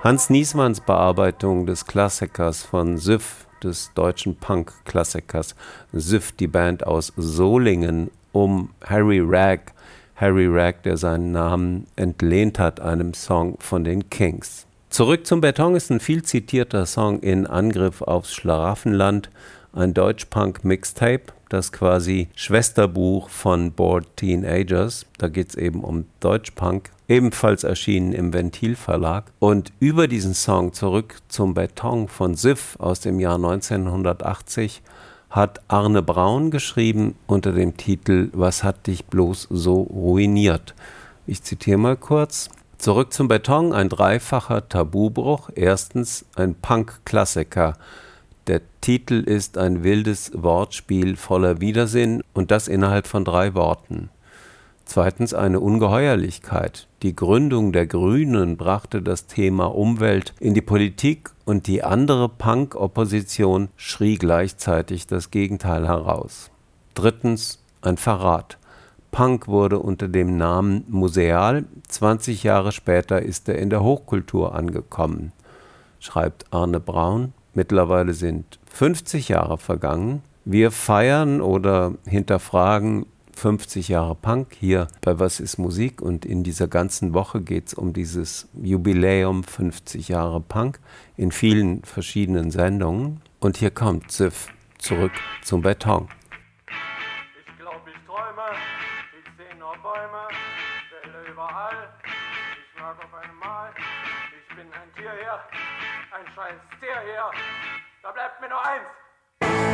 Hans Niesmanns Bearbeitung des Klassikers von Süff, des deutschen Punk-Klassikers Süff, die Band aus Solingen, um Harry Ragg, der seinen Namen entlehnt hat einem Song von den Kings. Zurück zum Beton ist ein viel zitierter Song in Angriff aufs Schlaraffenland, ein Deutsch-Punk-Mixtape, das quasi Schwesterbuch von Bored Teenagers. Da geht es eben um Deutsch-Punk, ebenfalls erschienen im Ventil Verlag. Und über diesen Song Zurück zum Beton von Süff aus dem Jahr 1980 hat Arne Braun geschrieben unter dem Titel Was hat dich bloß so ruiniert? Ich zitiere mal kurz. Zurück zum Beton, ein dreifacher Tabubruch. Erstens ein Punk-Klassiker. Der Titel ist ein wildes Wortspiel voller Widersinn und das innerhalb von 3 Worten. Zweitens eine Ungeheuerlichkeit. Die Gründung der Grünen brachte das Thema Umwelt in die Politik und die andere Punk-Opposition schrie gleichzeitig das Gegenteil heraus. Drittens ein Verrat. Punk wurde unter dem Namen museal. 20 Jahre später ist er in der Hochkultur angekommen, schreibt Arne Braun. Mittlerweile sind 50 Jahre vergangen. Wir feiern oder hinterfragen 50 Jahre Punk hier bei Was ist Musik? Und in dieser ganzen Woche geht es um dieses Jubiläum 50 Jahre Punk in vielen verschiedenen Sendungen. Und hier kommt Süff, Zurück zum Beton. Ich glaub, ich träume, ich seh nur Bäume, Wälder überall, ich mag auf einmal, ich bin ein Tier hier, ein scheiß Tier hier, da bleibt mir nur eins.